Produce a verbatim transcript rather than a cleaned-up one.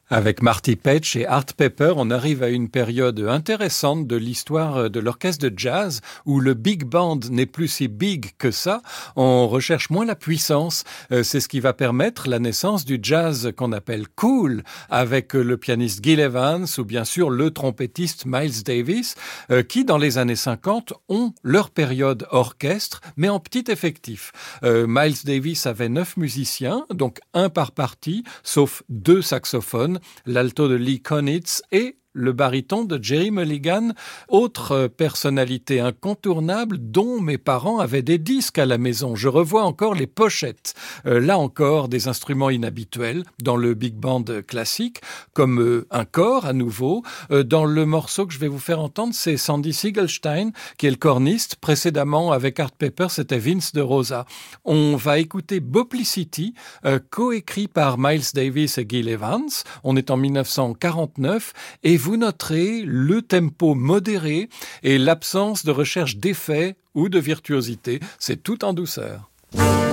Avec Marty Paich et Art Pepper, on arrive à une période intéressante de l'histoire de l'orchestre de jazz où le big band n'est plus si big que ça. On recherche moins la puissance. C'est ce qui va permettre la naissance du jazz qu'on appelle cool avec le pianiste Gil Evans ou bien sûr le trompettiste Miles Davis qui, dans les années cinquante, ont leur période orchestre mais en petit effectif. Euh, Miles Davis avait neuf musiciens, donc un par partie, sauf deux saxophones, l'alto de Lee Konitz et le baryton de Jerry Mulligan, autre personnalité incontournable dont mes parents avaient des disques à la maison. Je revois encore les pochettes. Euh, là encore, des instruments inhabituels dans le big band classique, comme euh, un corps à nouveau. Euh, dans le morceau que je vais vous faire entendre, c'est Sandy Siegelstein, qui est le corniste. Précédemment, avec Art Pepper, c'était Vince de Rosa. On va écouter Boplicity, euh, coécrit par Miles Davis et Gil Evans. On est en dix-neuf cent quarante-neuf et vous noterez le tempo modéré et l'absence de recherche d'effets ou de virtuosité. C'est tout en douceur.